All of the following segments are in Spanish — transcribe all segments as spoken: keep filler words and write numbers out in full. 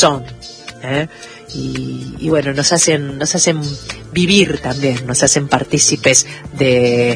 corazón, ¿eh? Y, y bueno, nos hacen, nos hacen vivir también, nos hacen partícipes de,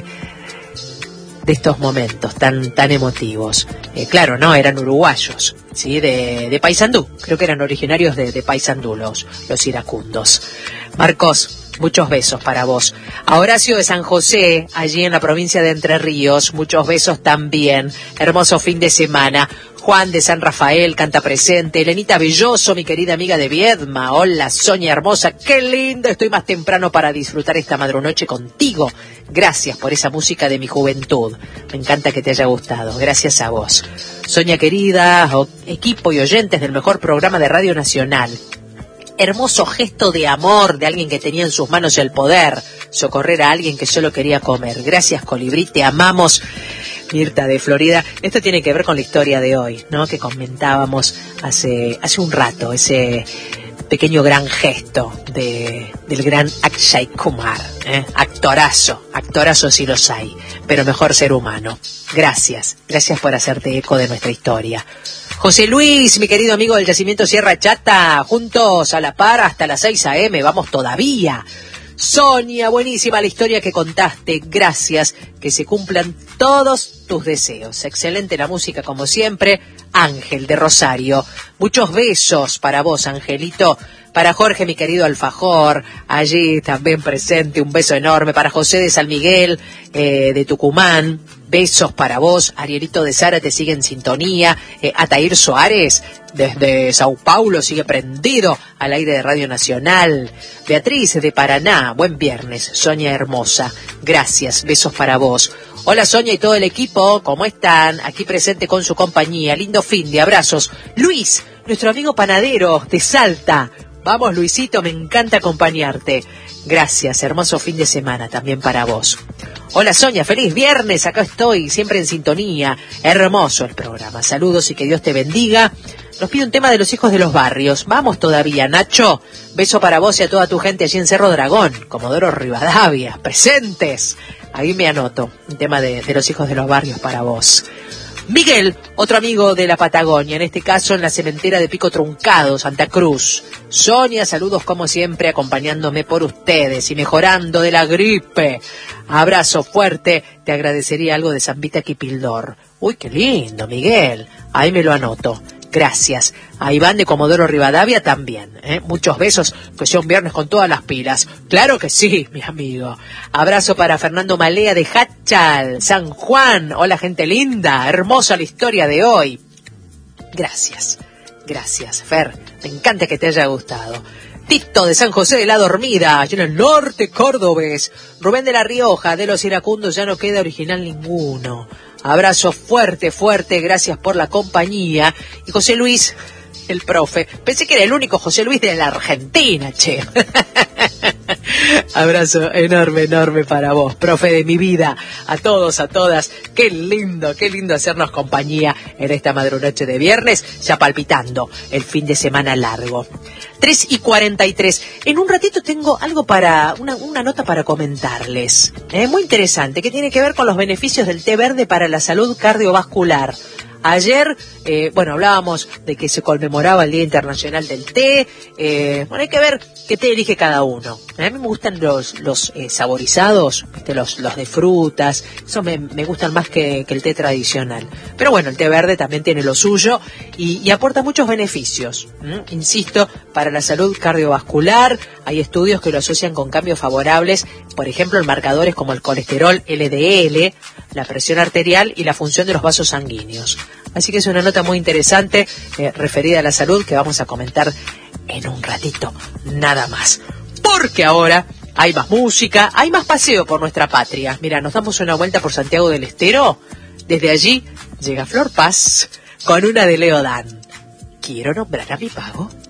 de estos momentos tan, tan emotivos. Eh, claro, no, eran uruguayos, ¿sí? De, de Paysandú, creo que eran originarios de, de Paysandú los, los iracundos. Marcos, muchos besos para vos. A Horacio de San José, allí en la provincia de Entre Ríos, muchos besos también. Hermoso fin de semana. Juan de San Rafael canta presente. Elenita Belloso, mi querida amiga de Viedma. Hola, Sonia hermosa. Qué lindo, estoy más temprano para disfrutar esta madrunoche contigo. Gracias por esa música de mi juventud. Me encanta que te haya gustado. Gracias a vos. Sonia querida, equipo y oyentes del mejor programa de Radio Nacional. Hermoso gesto de amor de alguien que tenía en sus manos el poder, socorrer a alguien que solo quería comer. Gracias, Colibrí, te amamos. Mirta de Florida, esto tiene que ver con la historia de hoy, ¿no? Que comentábamos hace, hace un rato, ese pequeño gran gesto de, del gran Akshay Kumar, ¿eh? Actorazo, actorazo si los hay, pero mejor ser humano. Gracias, gracias por hacerte eco de nuestra historia. José Luis, mi querido amigo del Yacimiento Sierra Chata, juntos a la par hasta las seis a eme, vamos todavía. Sonia, buenísima la historia que contaste, gracias, que se cumplan todos tus deseos. Excelente la música como siempre. Ángel de Rosario, muchos besos para vos, Angelito. Para Jorge, mi querido alfajor, allí también presente, un beso enorme. Para José de San Miguel, eh, de Tucumán, besos para vos. Arielito de Sara te sigue en sintonía. Eh, Atair Soares, desde Sao Paulo, sigue prendido al aire de Radio Nacional. Beatriz de Paraná, buen viernes. Sonia hermosa, gracias, besos para vos. Hola Sonia y todo el equipo, ¿cómo están? Aquí presente con su compañía, lindo fin de abrazos. Luis, nuestro amigo panadero de Salta. Vamos Luisito, me encanta acompañarte. Gracias, hermoso fin de semana también para vos. Hola Sonia, feliz viernes, acá estoy, siempre en sintonía. Hermoso el programa, saludos y que Dios te bendiga. Nos pide un tema de los hijos de los barrios. Vamos todavía, Nacho. Beso para vos y a toda tu gente allí en Cerro Dragón, Comodoro Rivadavia, presentes. Ahí me anoto, un tema de, de los hijos de los barrios para vos. Miguel, otro amigo de la Patagonia, en este caso en la cementera de Pico Truncado, Santa Cruz. Sonia, saludos como siempre, acompañándome por ustedes y mejorando de la gripe. Abrazo fuerte, te agradecería algo de Zambita Kipildor. Uy, qué lindo, Miguel. Ahí me lo anoto. Gracias. A Iván de Comodoro Rivadavia también, ¿eh? Muchos besos, que sea un viernes con todas las pilas. Claro que sí, mi amigo. Abrazo para Fernando Malea de Hachal, San Juan. Hola, gente linda. Hermosa la historia de hoy. Gracias. Gracias, Fer. Me encanta que te haya gustado. Tito de San José de la Dormida, allí en el norte cordobés. Rubén de la Rioja, de los iracundos, ya no queda original ninguno. Abrazo fuerte, fuerte, gracias por la compañía. Y José Luis, el profe, pensé que era el único José Luis de la Argentina, che. Abrazo enorme, enorme para vos, profe de mi vida, a todos, a todas. Qué lindo, qué lindo hacernos compañía en esta madrunoche de viernes, ya palpitando el fin de semana largo. tres y cuarenta y tres. En un ratito tengo algo para, una, una nota para comentarles. Eh, muy interesante, que tiene que ver con los beneficios del té verde para la salud cardiovascular. Ayer, eh, bueno, hablábamos de que se conmemoraba el Día Internacional del Té. Eh, bueno, hay que ver qué té elige cada uno. A mí me gustan los, los eh, saborizados, ¿viste? Los, los de frutas. Eso me, me gustan más que, que el té tradicional. Pero bueno, el té verde también tiene lo suyo y, y aporta muchos beneficios. ¿Mm? Insisto, para la salud cardiovascular hay estudios que lo asocian con cambios favorables, por ejemplo, en marcadores como el colesterol L D L, la presión arterial y la función de los vasos sanguíneos. Así que es una nota muy interesante eh, referida a la salud que vamos a comentar en un ratito, nada más. Porque ahora hay más música, hay más paseo por nuestra patria. Mira, nos damos una vuelta por Santiago del Estero. Desde allí llega Flor Paz con una de Leo Dan. Quiero nombrar a mi pago.